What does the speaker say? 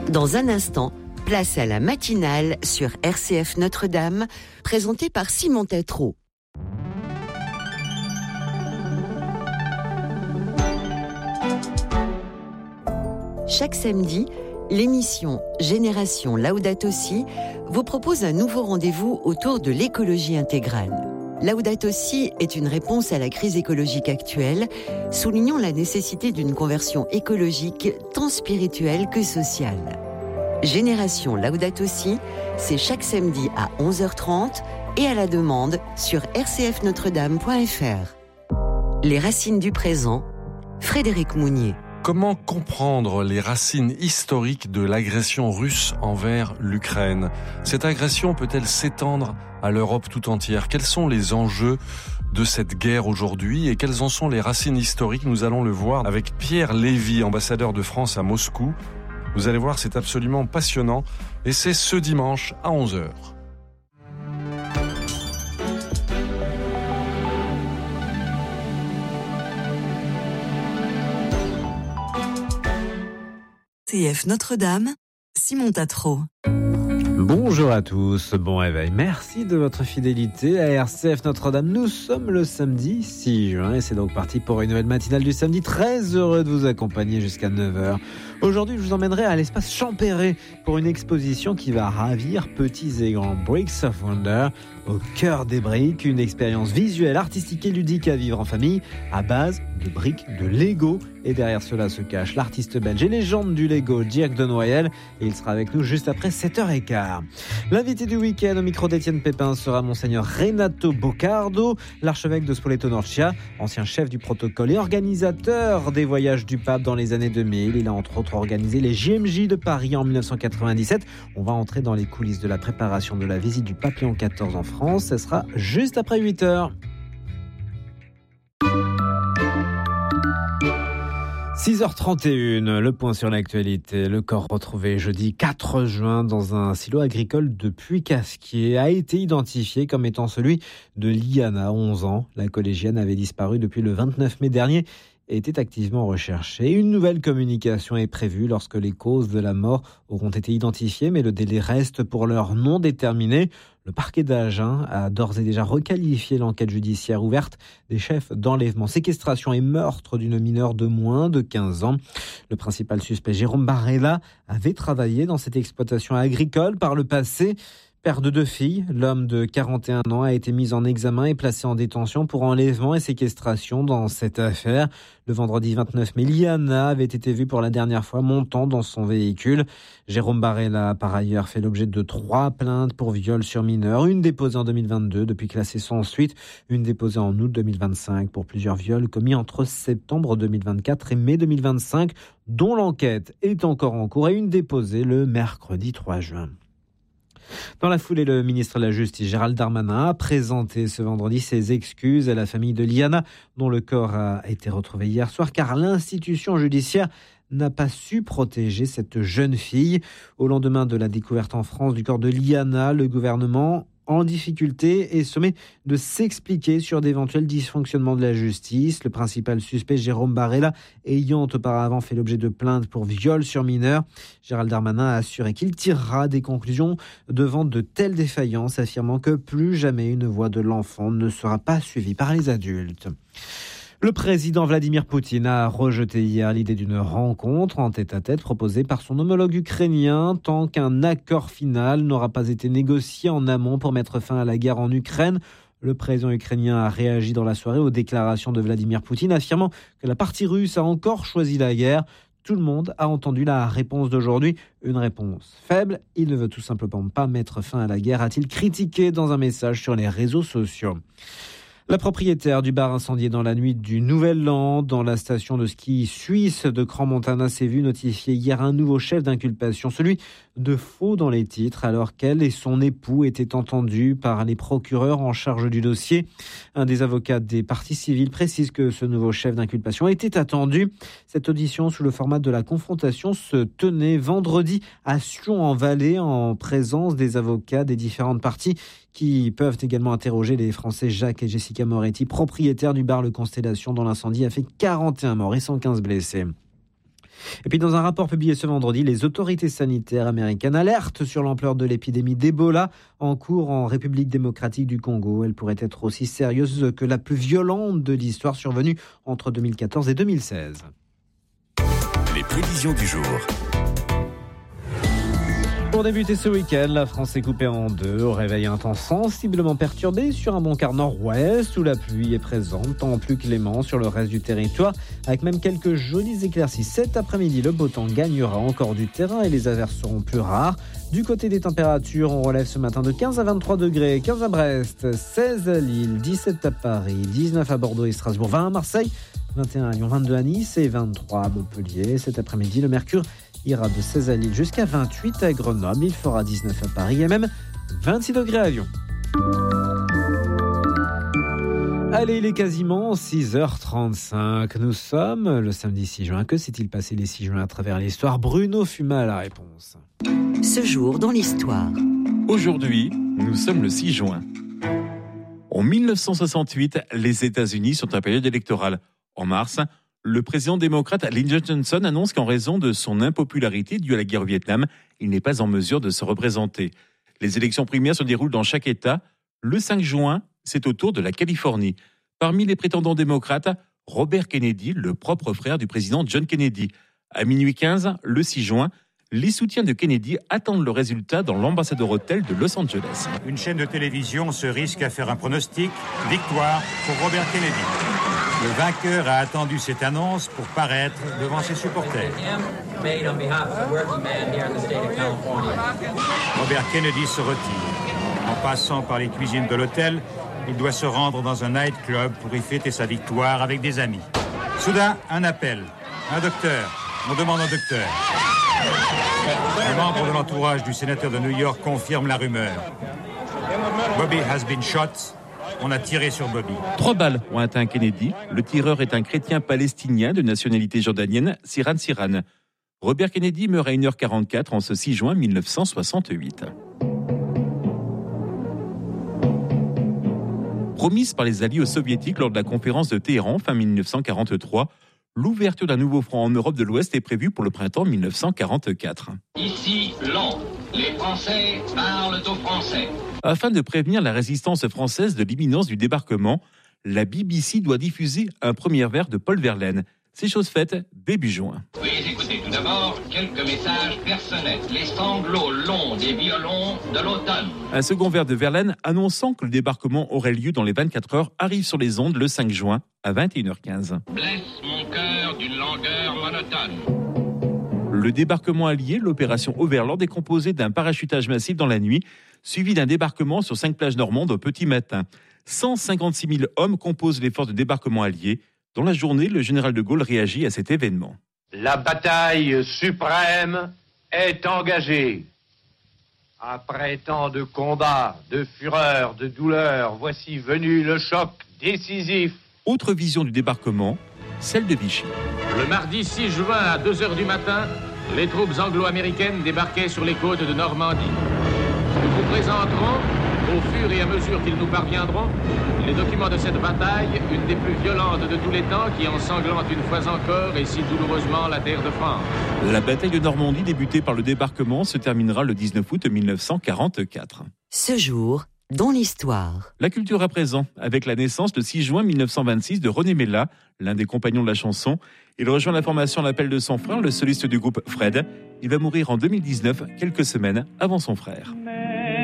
Dans un instant, place à la matinale sur RCF Notre-Dame, présentée par Simon Tétrault. Chaque samedi, l'émission Génération Laudato Si vous propose un nouveau rendez-vous autour de l'écologie intégrale. Laudato Si est une réponse à la crise écologique actuelle, soulignant la nécessité d'une conversion écologique tant spirituelle que sociale. Génération Laudato Si, c'est chaque samedi à 11h30 et à la demande sur rcfnotredame.fr. Les racines du présent, Frédéric Mounier. Comment comprendre les racines historiques de l'agression russe envers l'Ukraine ? Cette agression peut-elle s'étendre à l'Europe tout entière ? Quels sont les enjeux de cette guerre aujourd'hui et quelles en sont les racines historiques ? Nous allons le voir avec Pierre Lévy, ambassadeur de France à Moscou. Vous allez voir, c'est absolument passionnant et c'est ce dimanche à 11h. RCF Notre-Dame, Simon Tétrault. Bonjour à tous, bon réveil. Merci de votre fidélité à RCF Notre-Dame. Nous sommes le samedi 6 juin et c'est donc parti pour une nouvelle matinale du samedi. Très heureux de vous accompagner jusqu'à 9h. Aujourd'hui, je vous emmènerai à l'espace Champéret pour une exposition qui va ravir petits et grands. Bricks of Wonder, au cœur des briques, une expérience visuelle, artistique et ludique à vivre en famille à base de briques de Lego. Et derrière cela se cache l'artiste belge et légende du Lego, Dirk de Noël. Et il sera avec nous juste après 7h15. L'invité du week-end au micro d'Étienne Pépin sera Monseigneur Renato Boccardo, l'archevêque de Spoleto-Norcia, ancien chef du protocole et organisateur des voyages du pape dans les années 2000. Il a entre autres organisé les JMJ de Paris en 1997. On va entrer dans les coulisses de la préparation de la visite du pape Léon XIV en France. Ce sera juste après 8h. 6h31, le point sur l'actualité. Le corps retrouvé jeudi 4 juin dans un silo agricole de Puy-Casquier a été identifié comme étant celui de Liana, 11 ans. La collégienne avait disparu depuis le 29 mai dernier et était activement recherchée. Une nouvelle communication est prévue lorsque les causes de la mort auront été identifiées, mais le délai reste pour l'heure non déterminé. Le parquet d'Agen a d'ores et déjà requalifié l'enquête judiciaire ouverte des chefs d'enlèvement, séquestration et meurtre d'une mineure de moins de 15 ans. Le principal suspect, Jérôme Barella, avait travaillé dans cette exploitation agricole par le passé. Père de 2 filles, l'homme de 41 ans a été mis en examen et placé en détention pour enlèvement et séquestration dans cette affaire. Le vendredi 29 mai, Liana avait été vue pour la dernière fois montant dans son véhicule. Jérôme Barella a par ailleurs fait l'objet de 3 plaintes pour viol sur mineur, une déposée en 2022, depuis classée sans suite, une déposée en août 2025 pour plusieurs viols commis entre septembre 2024 et mai 2025, dont l'enquête est encore en cours, et une déposée le mercredi 3 juin. Dans la foulée, le ministre de la Justice, Gérald Darmanin, a présenté ce vendredi ses excuses à la famille de Liana, dont le corps a été retrouvé hier soir, car l'institution judiciaire n'a pas su protéger cette jeune fille. Au lendemain de la découverte en France du corps de Liana, le gouvernement, en difficulté, est sommé de s'expliquer sur d'éventuels dysfonctionnements de la justice. Le principal suspect, Jérôme Barella, ayant auparavant fait l'objet de plaintes pour viol sur mineur, Gérald Darmanin a assuré qu'il tirera des conclusions devant de telles défaillances, affirmant que plus jamais une voix de l'enfant ne sera pas suivie par les adultes. Le président Vladimir Poutine a rejeté hier l'idée d'une rencontre en tête-à-tête proposée par son homologue ukrainien tant qu'un accord final n'aura pas été négocié en amont pour mettre fin à la guerre en Ukraine. Le président ukrainien a réagi dans la soirée aux déclarations de Vladimir Poutine, affirmant que la partie russe a encore choisi la guerre. Tout le monde a entendu la réponse d'aujourd'hui, une réponse faible. Il ne veut tout simplement pas mettre fin à la guerre, a-t-il critiqué dans un message sur les réseaux sociaux. La propriétaire du bar incendié dans la nuit du Nouvel An dans la station de ski suisse de Crans-Montana s'est vu notifier hier un nouveau chef d'inculpation, celui de faux dans les titres, alors qu'elle et son époux étaient entendus par les procureurs en charge du dossier. Un des avocats des parties civiles précise que ce nouveau chef d'inculpation était attendu. Cette audition sous le format de la confrontation se tenait vendredi à Sion-en-Valais en présence des avocats des différentes parties qui peuvent également interroger les Français Jacques et Jessica Moretti, propriétaires du bar Le Constellation dont l'incendie a fait 41 morts et 115 blessés. Et puis dans un rapport publié ce vendredi, les autorités sanitaires américaines alertent sur l'ampleur de l'épidémie d'Ebola en cours en République démocratique du Congo. Elle pourrait être aussi sérieuse que la plus violente de l'histoire survenue entre 2014 et 2016. Les prévisions du jour. Pour débuter ce week-end, la France est coupée en deux. Au réveil, un temps sensiblement perturbé sur un bon quart nord-ouest où la pluie est présente, temps plus clément sur le reste du territoire, avec même quelques jolies éclaircies. Cet après-midi, le beau temps gagnera encore du terrain et les averses seront plus rares. Du côté des températures, on relève ce matin de 15 à 23 degrés, 15 à Brest, 16 à Lille, 17 à Paris, 19 à Bordeaux et Strasbourg, 20 à Marseille, 21 à Lyon, 22 à Nice et 23 à Montpellier. Cet après-midi, le mercure ira de 16 à Lille jusqu'à 28 à Grenoble. Il fera 19 à Paris et même 26 degrés à Lyon. Allez, il est quasiment 6h35. Nous sommes le samedi 6 juin. Que s'est-il passé les 6 juin à travers l'histoire ? Bruno Fuma a la réponse. Ce jour dans l'histoire. Aujourd'hui, nous sommes le 6 juin. En 1968, les États-Unis sont en période électorale. En mars, le président démocrate Lyndon Johnson annonce qu'en raison de son impopularité due à la guerre au Vietnam, il n'est pas en mesure de se représenter. Les élections primaires se déroulent dans chaque État. Le 5 juin, c'est au tour de la Californie. Parmi les prétendants démocrates, Robert Kennedy, le propre frère du président John Kennedy. À minuit 15, le 6 juin, les soutiens de Kennedy attendent le résultat dans l'Ambassador Hotel de Los Angeles. Une chaîne de télévision se risque à faire un pronostic. Victoire pour Robert Kennedy. Le vainqueur a attendu cette annonce pour paraître devant ses supporters. Robert Kennedy se retire. En passant par les cuisines de l'hôtel, il doit se rendre dans un nightclub pour y fêter sa victoire avec des amis. Soudain, un appel. Un docteur. On demande un docteur. Un membre de l'entourage du sénateur de New York confirme la rumeur. Bobby has been shot. On a tiré sur Bobby. 3 balles ont atteint Kennedy. Le tireur est un chrétien palestinien de nationalité jordanienne, Siran Siran. Robert Kennedy meurt à 1h44 en ce 6 juin 1968. Promise par les alliés soviétiques lors de la conférence de Téhéran fin 1943, l'ouverture d'un nouveau front en Europe de l'Ouest est prévue pour le printemps 1944. Ici, Londres. Les Français parlent aux Français. Afin de prévenir la résistance française de l'imminence du débarquement, la BBC doit diffuser un premier vers de Paul Verlaine. C'est chose faite début juin. Veuillez écouter tout d'abord quelques messages personnels. Les sanglots longs des violons de l'automne. Un second vers de Verlaine annonçant que le débarquement aurait lieu dans les 24 heures arrive sur les ondes le 5 juin à 21h15. Blesse mon cœur d'une langueur monotone. Le débarquement allié, l'opération Overlord, est composé d'un parachutage massif dans la nuit, suivi d'un débarquement sur 5 plages normandes au petit matin. 156 000 hommes composent les forces de débarquement alliées. Dans la journée, le général de Gaulle réagit à cet événement. La bataille suprême est engagée. Après tant de combats, de fureur, de douleur, voici venu le choc décisif. Autre vision du débarquement, celle de Vichy. Le mardi 6 juin à 2h du matin, les troupes anglo-américaines débarquaient sur les côtes de Normandie. Nous vous présenterons, au fur et à mesure qu'ils nous parviendront, les documents de cette bataille, une des plus violentes de tous les temps, qui ensanglante une fois encore et si douloureusement la terre de France. La bataille de Normandie, débutée par le débarquement, se terminera le 19 août 1944. Ce jour dans l'histoire. La culture à présent, avec la naissance le 6 juin 1926 de René Mella, l'un des compagnons de la chanson. Il rejoint la formation L'Appel de son frère, le soliste du groupe Fred. Il va mourir en 2019, quelques semaines avant son frère.